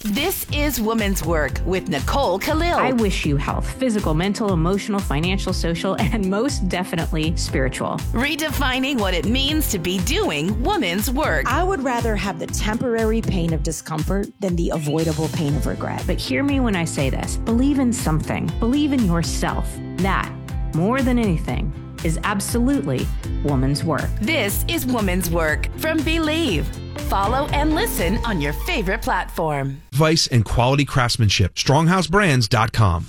This is Women's Work with Nicole Khalil. I wish you health, physical, mental, emotional, financial, social, and most definitely spiritual. Redefining what it means to be doing women's work. I would rather have the temporary pain of discomfort than the avoidable pain of regret. But hear me when I say this. Believe in something. Believe in yourself. That, more than anything, is absolutely woman's work. This is Women's Work from Believe. Follow and listen on your favorite platform. Advice and quality craftsmanship. StronghouseBrands.com.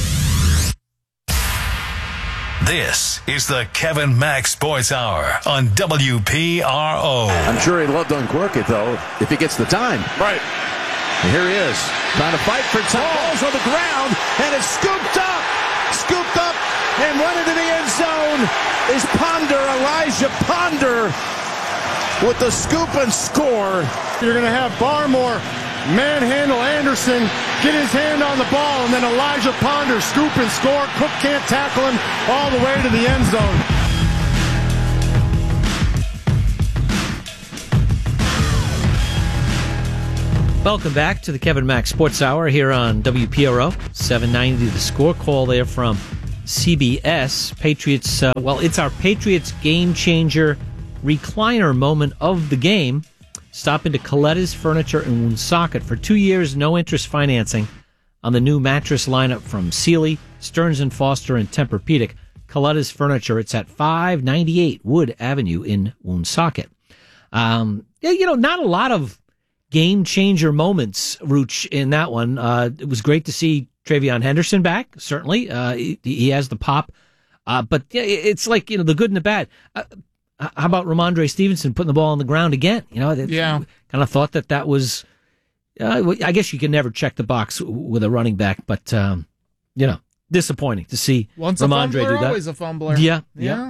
This is the Kevin Mack Sports Hour on WPRO. I'm sure he'd love to uncork it, though, if he gets the time. Right. And here he is, trying to fight for time. Ball's on the ground, and it's scooped up, and run into the end zone is Elijah Ponder, with the scoop and score. You're going to have Barmore manhandle Anderson, get his hand on the ball, and then Elijah Ponder scoop and score. Cook can't tackle him all the way to the end zone. Welcome back to the Kevin Mack Sports Hour here on WPRO. 790 The Score. Call there from CBS. Patriots, it's our Patriots game changer recliner moment of the game. Stop into Coletta's Furniture in Woonsocket. For 2 years, no interest financing on the new mattress lineup from Sealy, Stearns & Foster, and Tempur-Pedic. Coletta's Furniture, it's at 598 Wood Avenue in Woonsocket. Not a lot of game changer moments, Rooch, in that one. It was great to see Travion Henderson back, certainly. He has the pop. But it's like, the good and the bad. How about Ramondre Stevenson putting the ball on the ground again? Kind of thought that was, I guess you can never check the box with a running back, but, disappointing to see Ramondre do that. Always a fumbler. Yeah.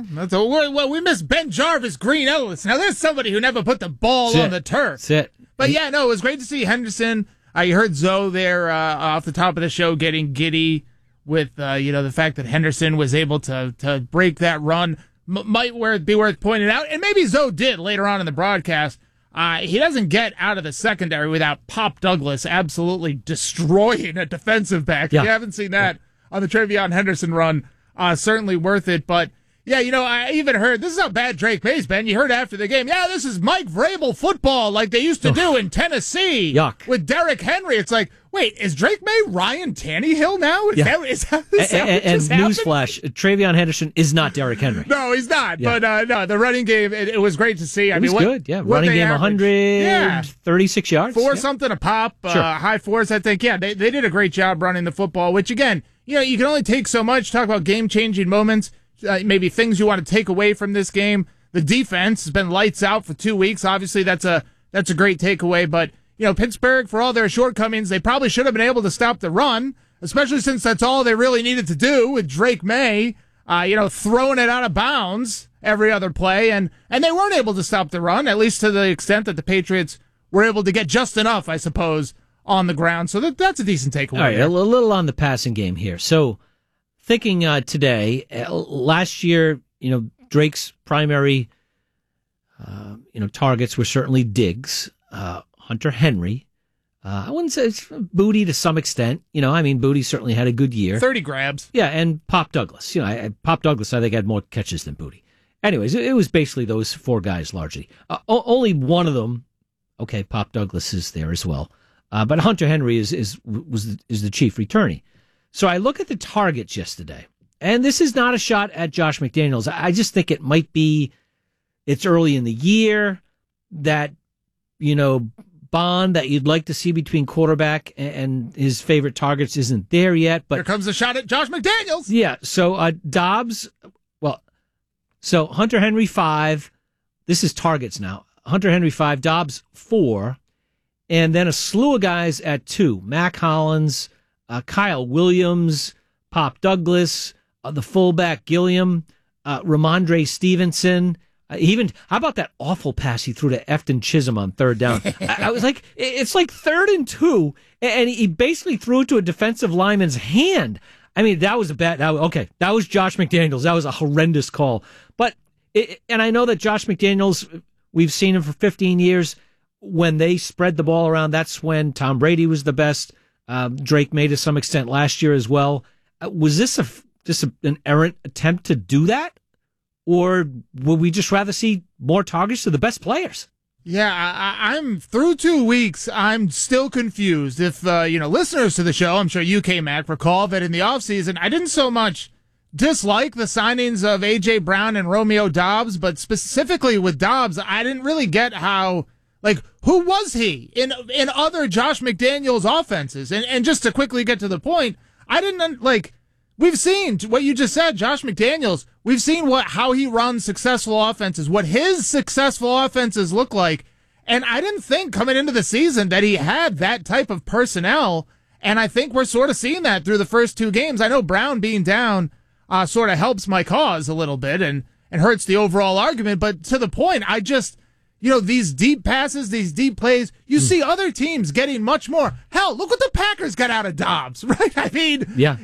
We miss Ben Jarvis, Green Ellis. Now there's somebody who never put the ball on the turf. That's it. But it was great to see Henderson. You heard Zoe there off the top of the show getting giddy with, the fact that Henderson was able to break that run. Might be worth pointing out, and maybe Zoe did later on in the broadcast. He doesn't get out of the secondary without Pop Douglas absolutely destroying a defensive back. Yeah. If you haven't seen that on the Travion Henderson run, certainly worth it. But, I even heard, this is how bad Drake May's been. You heard after the game, this is Mike Vrabel football like they used to do in Tennessee. Yuck. With Derrick Henry. It's like, wait, is Drake May Ryan Tannehill now? Is that and newsflash, Travion Henderson is not Derrick Henry. No, he's not. Yeah. But no, the running game, it was great to see. It was good, yeah. Running game, 136 yards. Something a pop, sure. High fours, I think. Yeah, they did a great job running the football, which, again, you can only take so much. Talk about game-changing moments, maybe things you want to take away from this game. The defense has been lights out for 2 weeks. Obviously, that's a great takeaway, but Pittsburgh, for all their shortcomings, they probably should have been able to stop the run, especially since that's all they really needed to do with Drake May, throwing it out of bounds every other play. And they weren't able to stop the run, at least to the extent that the Patriots were able to get just enough, I suppose, on the ground. So that's a decent takeaway. All right, a little on the passing game here. So thinking today, last year, Drake's primary, targets were certainly Diggs, Hunter Henry. I wouldn't say it's Booty to some extent. Booty certainly had a good year. 30 grabs. Yeah, and Pop Douglas. Pop Douglas, I think, had more catches than Booty. Anyways, it was basically those four guys largely. Only one of them, okay, Pop Douglas is there as well. But Hunter Henry is the chief returnee. So I look at the targets yesterday, and this is not a shot at Josh McDaniels. I just think it might be, it's early in the year, that, bond that you'd like to see between quarterback and his favorite targets isn't there yet. But here comes the shot at Josh McDaniels. Yeah, so Dobbs, so Hunter Henry 5, this is targets now. Hunter Henry 5, Dobbs 4, and then a slew of guys at 2. Mac Hollins, Kyle Williams, Pop Douglas, the fullback Gilliam, Ramondre Stevenson. How about that awful pass he threw to Efton Chisholm on third down? I was like, it's like 3rd and 2, and he basically threw it to a defensive lineman's hand. That was that was Josh McDaniels. That was a horrendous call. But, and I know that Josh McDaniels, we've seen him for 15 years. when they spread the ball around, that's when Tom Brady was the best. Drake May to some extent last year as well. Was this just an errant attempt to do that? Or would we just rather see more targets to the best players? Yeah, I'm through 2 weeks. I'm still confused. If, listeners to the show, I'm sure you, K-Mac, recall that in the offseason, I didn't so much dislike the signings of A.J. Brown and Romeo Doubs, but specifically with Doubs, I didn't really get how, who was he in other Josh McDaniels offenses? And just to quickly get to the point, I didn't, we've seen what you just said, Josh McDaniels. We've seen how he runs successful offenses, what his successful offenses look like. And I didn't think coming into the season that he had that type of personnel. And I think we're sort of seeing that through the first 2 games. I know Brown being down sort of helps my cause a little bit and hurts the overall argument. But to the point, I just, these deep passes, these deep plays, you see other teams getting much more. Hell, look what the Packers got out of Dobbs, right? I mean,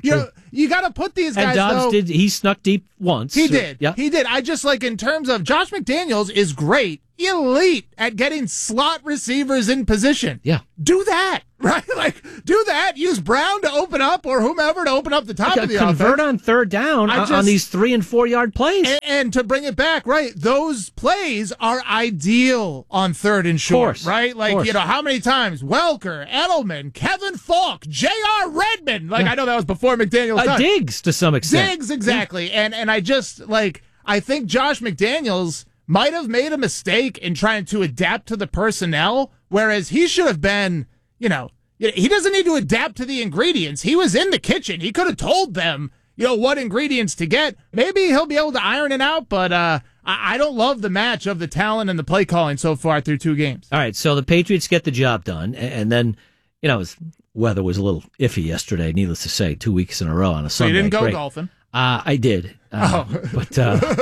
you got to put these guys. And Dobbs he snuck deep once. He did. Yeah. He did. I just in terms of Josh McDaniels is great, elite at getting slot receivers in position. Yeah. Do that, right? Do that. Use Brown to open up or whomever to open up the top of the offense. Convert on third down on these 3 and 4 yard plays. And to bring it back, right? Those plays are ideal on third and short, right? How many times Welker, Edelman, Kevin Falk, J.R. Redmond, I know that was before McDaniels. Diggs to some extent. Diggs, exactly. Yeah. And I just, I think Josh McDaniels might have made a mistake in trying to adapt to the personnel, whereas he should have been, he doesn't need to adapt to the ingredients. He was in the kitchen. He could have told them, what ingredients to get. Maybe he'll be able to iron it out, but I don't love the match of the talent and the play calling so far through 2 games. All right, so the Patriots get the job done, and then, weather was a little iffy yesterday, needless to say, 2 weeks in a row on a Sunday. So you didn't go golfing? I did. But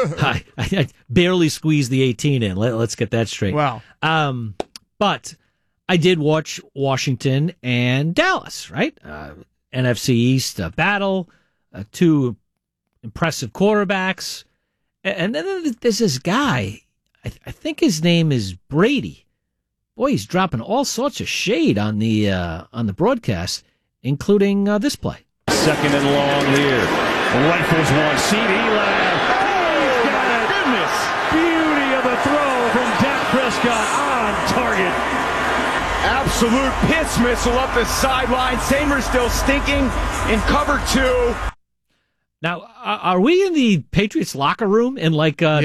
I barely squeezed the 18 in. Let's get that straight. Wow. But I did watch Washington and Dallas, right? NFC East battle, 2 impressive quarterbacks. And then there's this guy, I think his name is Brady. Boy, he's dropping all sorts of shade on the broadcast, including this play. 2nd and long here. Rifles one. CD Lamb. Oh, my goodness. Beauty of a throw from Dak Prescott on target. Absolute pitch missile up the sideline. Samer's still stinking in cover 2. Now, are we in the Patriots locker room in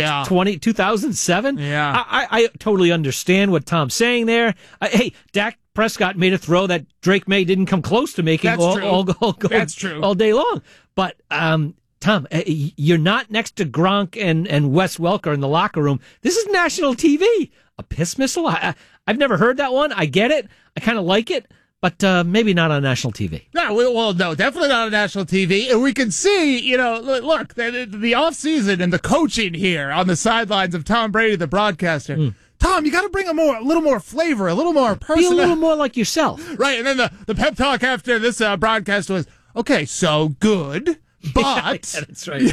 2007? Yeah. I totally understand what Tom's saying there. Hey, Dak Prescott made a throw that Drake May didn't come close to making That's true. all day long. But, Tom, you're not next to Gronk and Wes Welker in the locker room. This is national TV. A piss missile? I've never heard that one. I get it. I kind of like it. But maybe not on national TV. No, definitely not on national TV. And we can see, look, the offseason and the coaching here on the sidelines of Tom Brady, the broadcaster. Tom, you got to bring a little more flavor, a little more personal. Be a little more like yourself. Right, and then the pep talk after this broadcast was, okay, so good, but that's right.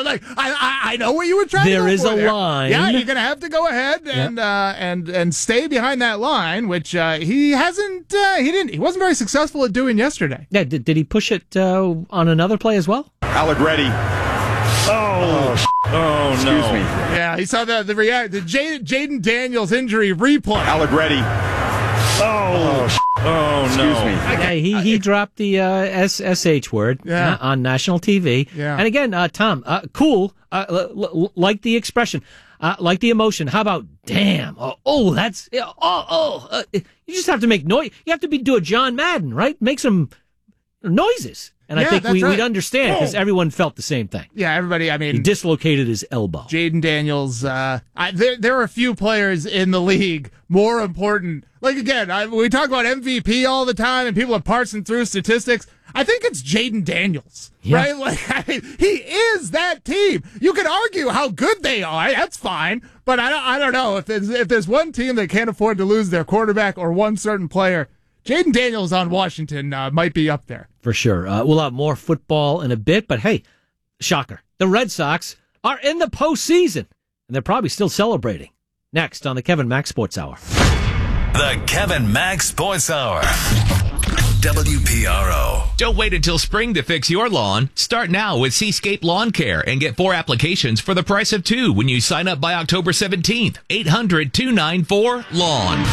I know what you were trying to do. There is a line. Yeah, you're gonna have to go ahead and stay behind that line, which he hasn't. He wasn't very successful at doing yesterday. Yeah, did he push it on another play as well? Allegretti. Oh no! Excuse me. Yeah, he saw the Jaden Daniels injury replay. Allegretti. Oh no! Excuse me. Okay, he dropped the SH word on national TV. Yeah. And again, Tom, cool. Like the expression, like the emotion. How about damn? That's you just have to make noise. You have to do a John Madden, right? Make some noises. And I think we'd understand because everyone felt the same thing. Yeah, everybody. I mean, he dislocated his elbow. Jaden Daniels. There are a few players in the league more important. Again, we talk about MVP all the time, and people are parsing through statistics. I think it's Jaden Daniels, right? He is that team. You can argue how good they are. That's fine, but I don't know if there's one team that can't afford to lose their quarterback or one certain player. Jaden Daniels on Washington might be up there. For sure. We'll have more football in a bit, but hey, shocker. The Red Sox are in the postseason, and they're probably still celebrating. Next on the Kevin Mack Sports Hour. The Kevin Max Sports Hour. WPRO. Don't wait until spring to fix your lawn. Start now with Seascape Lawn Care and get 4 applications for the price of 2 when you sign up by October 17th. 800-294-LAWN.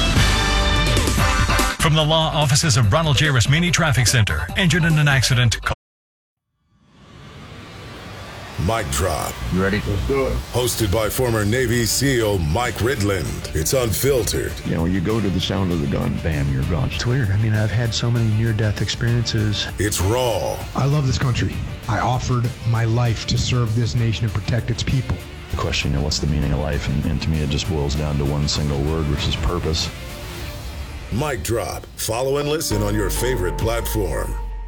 From the law offices of Ronald J. Rasmini Traffic Center. Injured in an accident. Mic Drop. You ready? Let's do it. Hosted by former Navy SEAL Mike Ridland. It's unfiltered. You know, you go to the sound of the gun, bam, you're gone. It's weird. I mean, I've had so many near-death experiences. It's raw. I love this country. I offered my life to serve this nation and protect its people. The question, you know, what's the meaning of life? And to me, it just boils down to one single word, which is purpose. Mic Drop. Follow and listen on your favorite platform.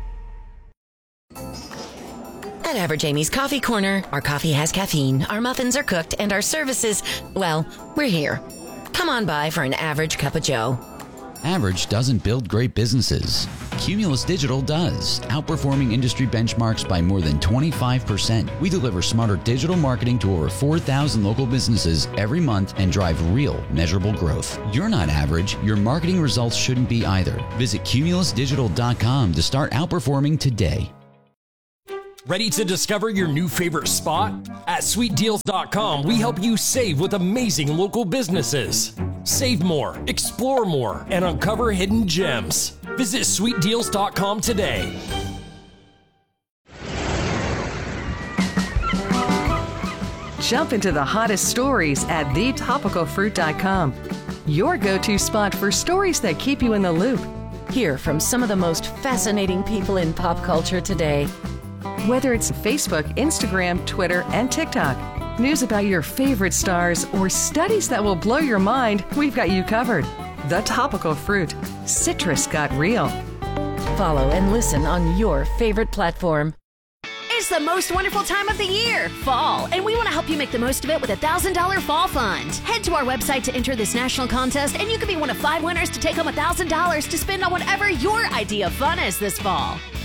At Average Amy's Coffee Corner, our coffee has caffeine, our muffins are cooked, and our services, well, we're here. Come on by for an average cup of joe. Average doesn't build great businesses. Cumulus Digital does, outperforming industry benchmarks by more than 25%. We deliver smarter digital marketing to over 4,000 local businesses every month and drive real, measurable growth. You're not average. Your marketing results shouldn't be either. Visit cumulusdigital.com to start outperforming today. Ready to discover your new favorite spot? At sweetdeals.com, we help you save with amazing local businesses. Save more, explore more, and uncover hidden gems. Visit sweetdeals.com today. Jump into the hottest stories at thetopicalfruit.com. Your go-to spot for stories that keep you in the loop. Hear from some of the most fascinating people in pop culture today. Whether it's Facebook, Instagram, Twitter, and TikTok, news about your favorite stars, or studies that will blow your mind, we've got you covered. The Topical Fruit. Citrus got real. Follow and listen on your favorite platform. It's the most wonderful time of the year, fall, and we want to help you make the most of it with a $1,000 fall fund. Head to our website to enter this national contest, and you can be one of 5 winners to take home $1,000 to spend on whatever your idea of fun is this fall.